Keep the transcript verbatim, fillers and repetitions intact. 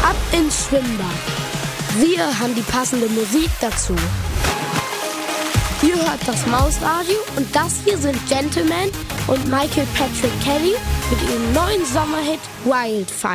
Ab ins Schwimmbad. Wir haben die passende Musik dazu. Ihr hört das Mausradio und das hier sind Gentleman und Michael Patrick Kelly mit ihrem neuen Sommerhit Wildfire.